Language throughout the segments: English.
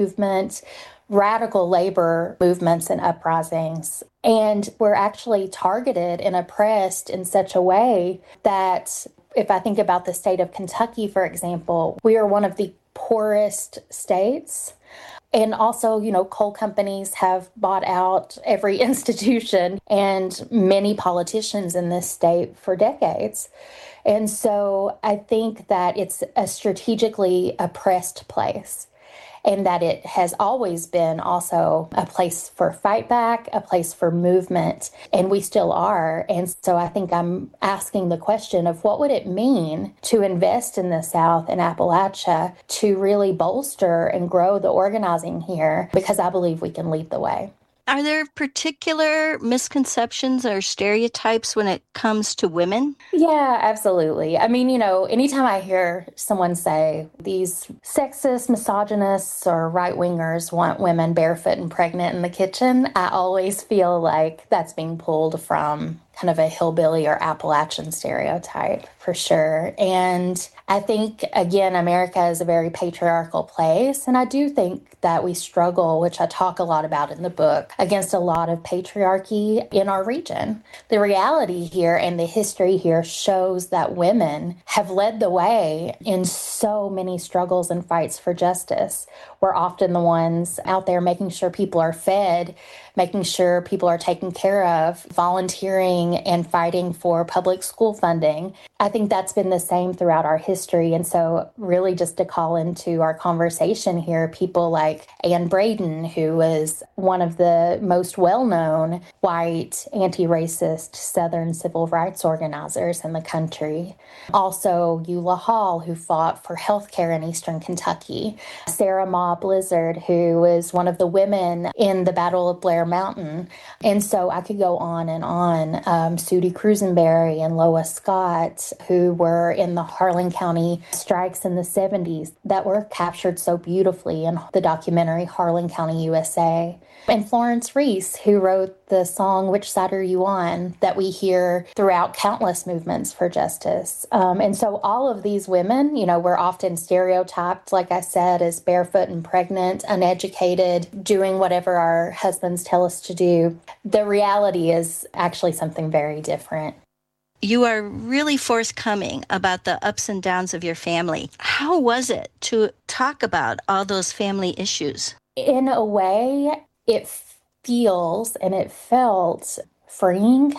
movement, radical labor movements and uprisings. And we're actually targeted and oppressed in such a way that if I think about the state of Kentucky, for example, we are one of the poorest states. And also, coal companies have bought out every institution and many politicians in this state for decades. And so I think that it's a strategically oppressed place, and that it has always been also a place for fight back, a place for movement, and we still are. And so I think I'm asking the question of what would it mean to invest in the South and Appalachia to really bolster and grow the organizing here, because I believe we can lead the way. Are there particular misconceptions or stereotypes when it comes to women? Yeah, absolutely. I mean, anytime I hear someone say these sexist, misogynists, or right wingers want women barefoot and pregnant in the kitchen, I always feel like that's being pulled from kind of a hillbilly or Appalachian stereotype, for sure. And I think, again, America is a very patriarchal place. And I do think that we struggle, which I talk a lot about in the book, against a lot of patriarchy in our region. The reality here and the history here shows that women have led the way in so many struggles and fights for justice. We're often the ones out there making sure people are fed, making sure people are taken care of, volunteering and fighting for public school funding. I think that's been the same throughout our history. And so really just to call into our conversation here, people like Anne Braden, who was one of the most well-known white anti-racist Southern civil rights organizers in the country. Also, Eula Hall, who fought for healthcare in Eastern Kentucky. Sarah Ma Blizzard, who was one of the women in the Battle of Blair Mountain. And so I could go on and on. Sudie Crusenberry and Lois Scott, who were in the Harlan County strikes in the 70s that were captured so beautifully in the documentary Harlan County, USA. And Florence Reese, who wrote the song Which Side Are You On, that we hear throughout countless movements for justice. And so all of these women, we're often stereotyped, like I said, as barefoot and pregnant, uneducated, doing whatever our husbands tell us to do. The reality is actually something very different. You are really forthcoming about the ups and downs of your family. How was it to talk about all those family issues? In a way, it feels and it felt freeing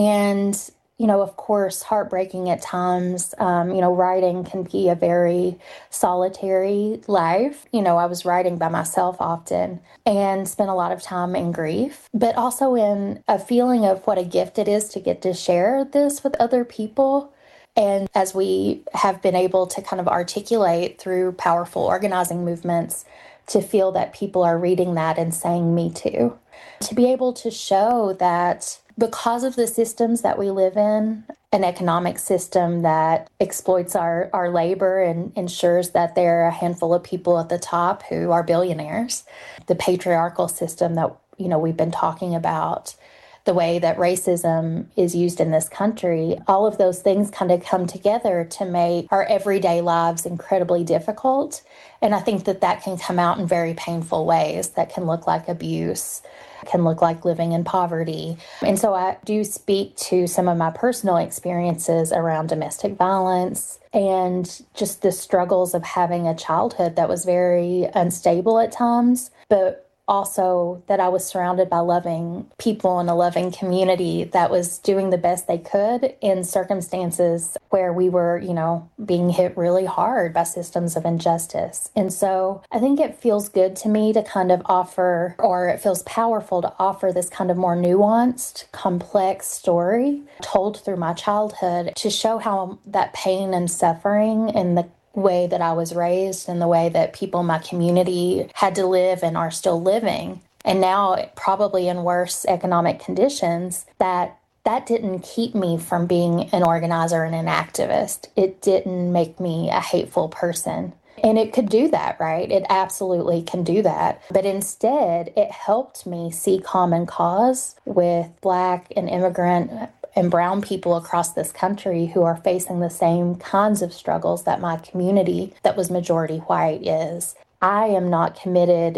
and, of course, heartbreaking at times. Writing can be a very solitary life. I was writing by myself often and spent a lot of time in grief, but also in a feeling of what a gift it is to get to share this with other people. And as we have been able to kind of articulate through powerful organizing movements, to feel that people are reading that and saying, me too. To be able to show that because of the systems that we live in, an economic system that exploits our labor and ensures that there are a handful of people at the top who are billionaires, the patriarchal system that, we've been talking about, the way that racism is used in this country, all of those things kind of come together to make our everyday lives incredibly difficult. And I think that can come out in very painful ways that can look like abuse, can look like living in poverty. And so I do speak to some of my personal experiences around domestic violence and just the struggles of having a childhood that was very unstable at times, but also that I was surrounded by loving people in a loving community that was doing the best they could in circumstances where we were, being hit really hard by systems of injustice. And so I think it feels good to me to kind of offer, or it feels powerful to offer this kind of more nuanced, complex story told through my childhood to show how that pain and suffering and the way that I was raised and the way that people in my community had to live and are still living, and now probably in worse economic conditions, that didn't keep me from being an organizer and an activist. It didn't make me a hateful person. And it could do that, right? It absolutely can do that. But instead, it helped me see common cause with Black and immigrant and brown people across this country who are facing the same kinds of struggles that my community that was majority white is. I am not committed